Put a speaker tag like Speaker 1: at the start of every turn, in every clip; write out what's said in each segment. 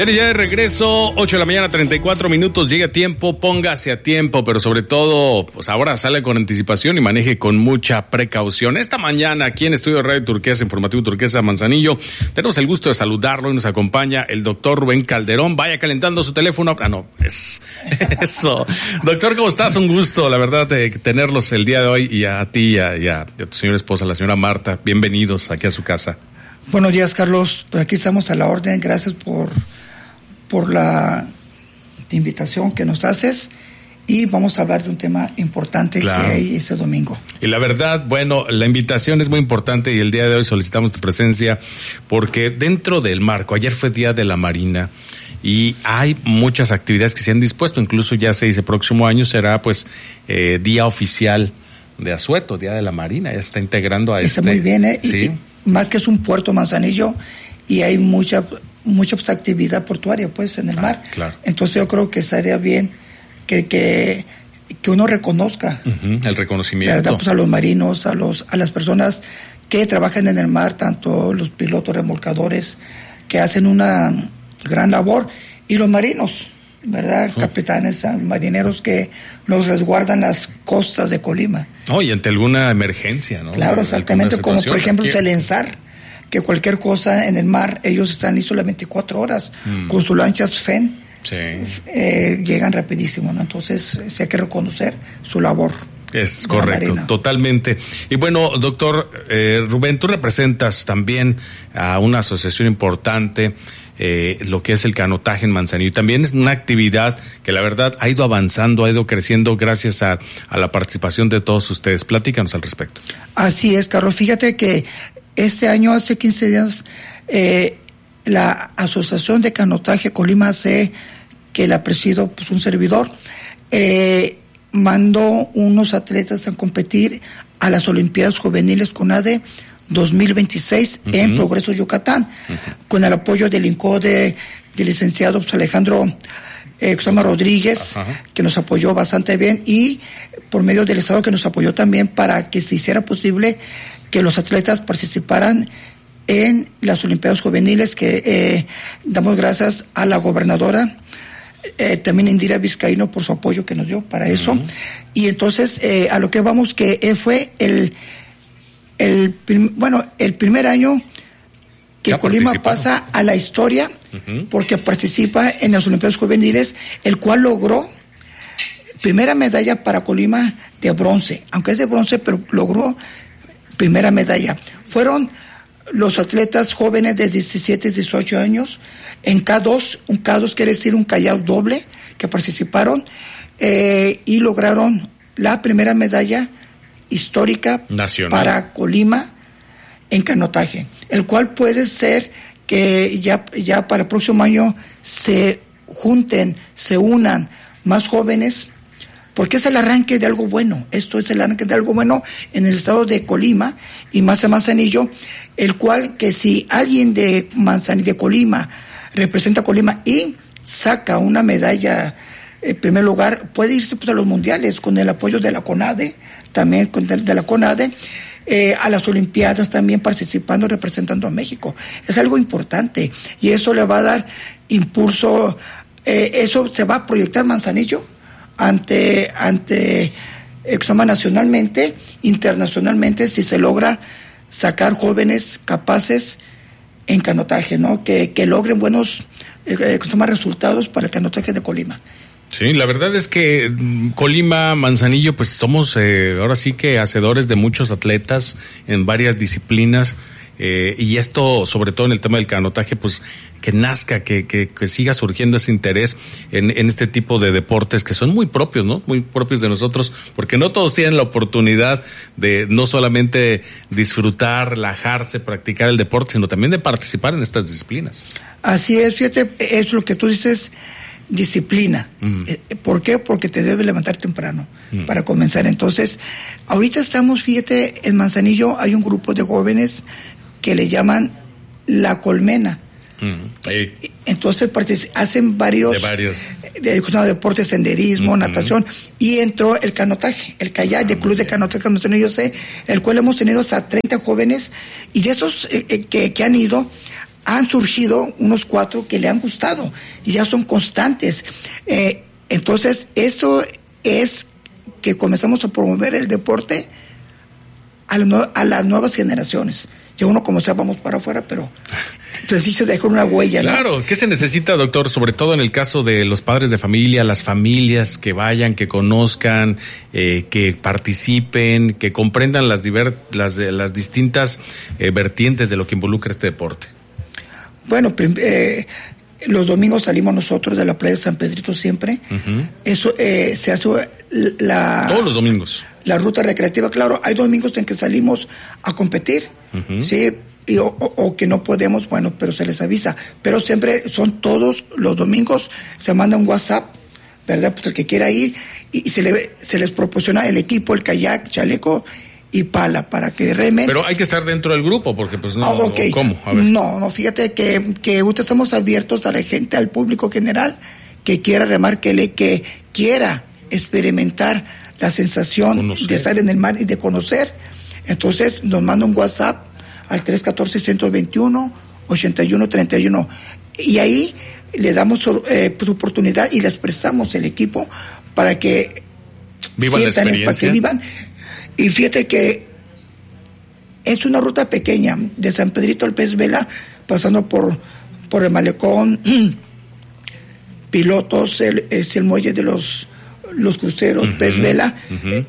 Speaker 1: Ya de regreso, 8 de la mañana, 34 minutos, llegue a tiempo, póngase a tiempo, pero sobre todo, pues ahora sale con anticipación y maneje con mucha precaución. Esta mañana, aquí en Estudio Radio Turquesa, Informativo Turquesa Manzanillo, tenemos el gusto de saludarlo y nos acompaña el doctor Rubén Calderón. Vaya calentando su teléfono. Eso. Doctor, ¿cómo estás? Un gusto, la verdad, de tenerlos el día de hoy, y a ti y a tu señora esposa, la señora Marta. Bienvenidos aquí a su casa.
Speaker 2: Buenos días, Carlos. Pues aquí estamos a la orden. Gracias por la invitación que nos haces, y vamos a hablar de un tema importante, claro, que hay ese domingo.
Speaker 1: Y la verdad, bueno, la invitación es muy importante y el día de hoy solicitamos tu presencia porque dentro del marco, ayer fue Día de la Marina y hay muchas actividades que se han dispuesto, incluso ya se dice próximo año será pues día oficial de Asueto, Día de la Marina, ya está integrando a
Speaker 2: Está muy bien,
Speaker 1: ¿sí?
Speaker 2: Y más que es un puerto Manzanillo y hay mucha actividad portuaria pues en el mar.
Speaker 1: Claro.
Speaker 2: Entonces yo creo que estaría bien que uno reconozca
Speaker 1: el reconocimiento,
Speaker 2: ¿verdad? Pues a los marinos, a las personas que trabajan en el mar, tanto los pilotos remolcadores que hacen una gran labor, y los marinos, ¿verdad? Sí. Capitanes, marineros que nos resguardan las costas de Colima.
Speaker 1: Y ante alguna emergencia, ¿no?
Speaker 2: Claro, exactamente, como por ejemplo el Telensar, que cualquier cosa en el mar, ellos están listos las 24 horas, con sus lanchas FEN,
Speaker 1: sí.
Speaker 2: Llegan rapidísimo, ¿no? Entonces, sí hay que reconocer su labor.
Speaker 1: Es correcto, totalmente. Y bueno, doctor Rubén, tú representas también a una asociación importante, lo que es el canotaje en Manzanillo. También es una actividad que la verdad ha ido avanzando, ha ido creciendo gracias a la participación de todos ustedes. Platícanos al respecto.
Speaker 2: Así es, Carlos. Fíjate que este año, hace 15 días, la Asociación de Canotaje Colima AC, que la presido pues un servidor, mandó unos atletas a competir a las Olimpiadas Juveniles CONADE 2026 en Progreso, Yucatán, con el apoyo del INCODE, del licenciado pues, Alejandro Rodríguez, que nos apoyó bastante bien, y por medio del Estado, que nos apoyó también para que se hiciera posible que los atletas participaran en las Olimpiadas Juveniles, que damos gracias a la gobernadora, también Indira Vizcaíno, por su apoyo que nos dio para eso. Y entonces, a lo que vamos, que fue el primer año que Colima pasa a la historia, porque participa en las Olimpiadas Juveniles, el cual logró primera medalla para Colima de bronce, aunque es de bronce, pero logró primera medalla. Fueron los atletas jóvenes de 17 y 18 años en K2, un K2 quiere decir un kayak doble, que participaron y lograron la primera medalla histórica nacional para Colima en canotaje, el cual puede ser que ya para el próximo año se junten, se unan más jóvenes, porque es el arranque de algo bueno. Esto es el arranque de algo bueno en el estado de Colima y más en Manzanillo, el cual que si alguien de Colima representa a Colima y saca una medalla en primer lugar, puede irse pues a los mundiales con el apoyo de la CONADE, también con de la CONADE, a las Olimpiadas también participando, representando a México. Es algo importante y eso le va a dar impulso, eso se va a proyectar Manzanillo ante nacionalmente, internacionalmente, si se logra sacar jóvenes capaces en canotaje, ¿no? Que logren buenos resultados para el canotaje de Colima.
Speaker 1: Sí, la verdad es que Colima, Manzanillo, pues somos ahora sí que hacedores de muchos atletas en varias disciplinas, y esto, sobre todo en el tema del canotaje, pues que nazca, que siga surgiendo ese interés en este tipo de deportes que son muy propios, ¿no? Muy propios de nosotros, porque no todos tienen la oportunidad de no solamente disfrutar, relajarse, practicar el deporte, sino también de participar en estas disciplinas.
Speaker 2: Así es, fíjate, es lo que tú dices, disciplina. ¿Por qué? Porque te debes levantar temprano para comenzar. Entonces, ahorita estamos, fíjate, en Manzanillo hay un grupo de jóvenes que le llaman La Colmena. Entonces hacen varios deportes, senderismo, natación, y entró el canotaje, el kayak, el club de canotaje Manzanillo C, el cual hemos tenido hasta 30 jóvenes, y de esos que han ido, han surgido unos 4 que le han gustado y ya son constantes. Entonces, eso es que comenzamos a promover el deporte a las nuevas generaciones. Ya uno, como sea, vamos para afuera, pero pues sí se dejó una huella, ¿no?
Speaker 1: Claro, ¿qué se necesita, doctor? Sobre todo en el caso de los padres de familia, las familias que vayan, que conozcan, que participen, que comprendan las distintas vertientes de lo que involucra este deporte.
Speaker 2: Bueno, los domingos salimos nosotros de la playa de San Pedrito siempre. Uh-huh. Eso se hace
Speaker 1: todos los domingos.
Speaker 2: La ruta recreativa, claro, hay domingos en que salimos a competir, uh-huh. ¿sí? O que no podemos, bueno, pero se les avisa. Pero siempre son todos los domingos, se manda un WhatsApp, ¿verdad? Pues el que quiera ir, y se les proporciona el equipo, el kayak, chaleco y pala para que remen.
Speaker 1: Pero hay que estar dentro del grupo, porque pues no,
Speaker 2: okay.
Speaker 1: ¿Cómo? A ver.
Speaker 2: No, fíjate que estamos abiertos a la gente, al público general, que quiera remar, que quiera experimentar la sensación de estar en el mar y de conocer. Entonces nos manda un WhatsApp al 314-121-8131 y ahí le damos pues, oportunidad y les prestamos el equipo para que
Speaker 1: vivan
Speaker 2: sientan, para que vivan. Y fíjate que es una ruta pequeña de San Pedrito al Pez Vela, pasando por el malecón, Pilotos, es el muelle de los cruceros, uh-huh, Pez Vela, uh-huh,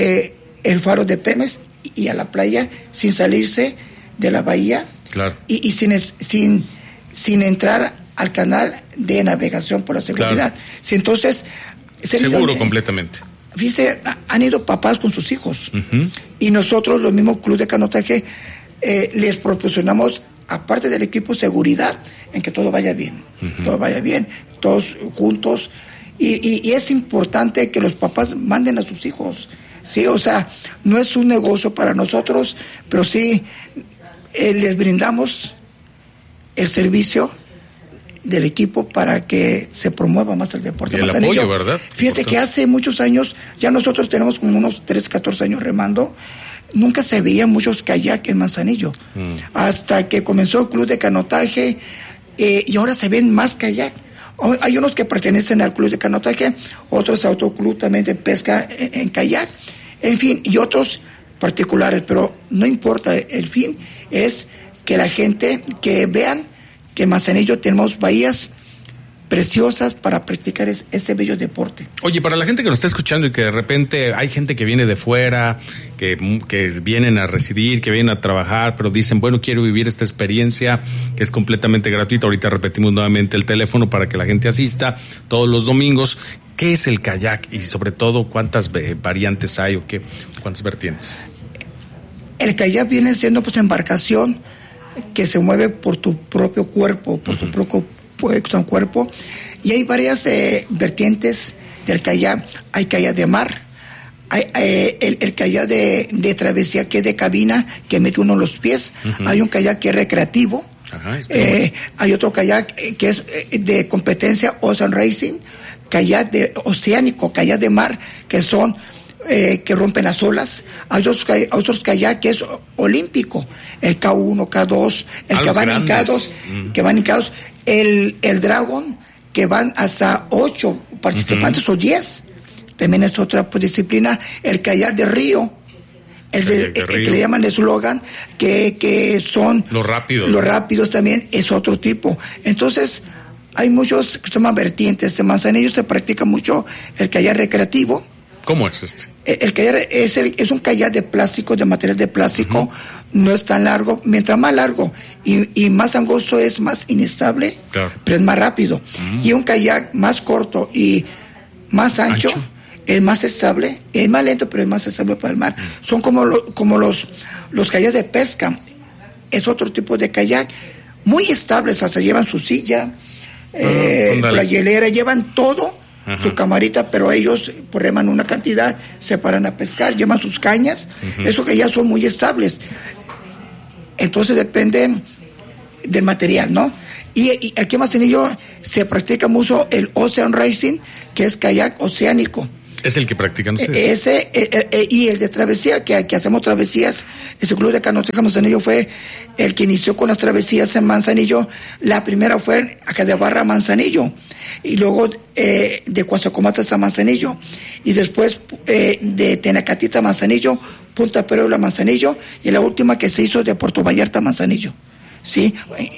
Speaker 2: el faro de Pemex y a la playa sin salirse de la bahía,
Speaker 1: claro,
Speaker 2: y sin entrar al canal de navegación por la seguridad.
Speaker 1: Claro.
Speaker 2: Sí, entonces
Speaker 1: seguro completamente.
Speaker 2: Fíjate, han ido papás con sus hijos,
Speaker 1: uh-huh,
Speaker 2: y nosotros, los mismos clubes de canotaje, les proporcionamos, aparte del equipo, seguridad en que todo vaya bien, uh-huh, todos juntos. Y es importante que los papás manden a sus hijos, sí, o sea, no es un negocio para nosotros, pero sí les brindamos el servicio del equipo para que se promueva más el deporte.
Speaker 1: Y el apoyo, ¿verdad?
Speaker 2: Fíjate que hace muchos años, ya nosotros tenemos como unos 14 años remando, nunca se veían muchos kayak en Manzanillo, hasta que comenzó el club de canotaje, y ahora se ven más kayak. Hay unos que pertenecen al club de canotaje, otros a otro club también de pesca en kayak, en fin, y otros particulares, pero no importa, el fin es que la gente, que vean que en Manzanillo tenemos bahías preciosas para practicar ese bello deporte.
Speaker 1: Oye, para la gente que nos está escuchando y que de repente hay gente que viene de fuera, que vienen a residir, que vienen a trabajar, pero dicen, bueno, quiero vivir esta experiencia que es completamente gratuita. Ahorita repetimos nuevamente el teléfono para que la gente asista todos los domingos. ¿Qué es el kayak? Y sobre todo, ¿cuántas variantes hay o cuántas vertientes?
Speaker 2: El kayak viene siendo pues embarcación que se mueve por tu propio cuerpo, por tu propio cuerpo, y hay varias vertientes del kayak. Hay kayak de mar, hay el kayak de travesía, que es de cabina, que mete uno los pies, uh-huh, hay un kayak que es recreativo, hay otro kayak que es de competencia, Ocean Racing, kayak de oceánico, kayak de mar, que son que rompen las olas. Hay otros kayak que es olímpico, el K1, K2, el que van hincados, el Dragon, que van hasta 8 participantes, uh-huh, o 10. También es otra disciplina. El kayak de río, el que le llaman eslogan, que son
Speaker 1: los rápidos
Speaker 2: también, es otro tipo. Entonces, hay muchos que se llaman vertientes. En Manzanillo se practica mucho el kayak recreativo.
Speaker 1: ¿Cómo es este?
Speaker 2: El kayak es un kayak de plástico, de material de plástico, uh-huh, no es tan largo. Mientras más largo y más angosto es, más inestable,
Speaker 1: claro, pero
Speaker 2: es más rápido. Uh-huh. Y un kayak más corto y más ancho es más estable, es más lento, pero es más estable para el mar. Uh-huh. Son como los kayaks de pesca. Es otro tipo de kayak, muy estables, hasta llevan su silla, la hielera, llevan todo. Ajá. Su camarita, pero ellos reman una cantidad, se paran a pescar, llevan sus cañas, uh-huh, eso que ya son muy estables. Entonces depende del material, ¿no? Y aquí en Manzanillo se practica mucho el Ocean Racing, que es kayak oceánico.
Speaker 1: Es el que practican ustedes.
Speaker 2: Y el de travesía, que hacemos travesías, ese club de canotaje Manzanillo fue el que inició con las travesías en Manzanillo. La primera fue acá de Barra Manzanillo, y luego de Coatzacoalcos a Manzanillo, y después de Tenacatita a Manzanillo, Punta Perula Manzanillo, y la última que se hizo de Puerto Vallarta Manzanillo. Sí,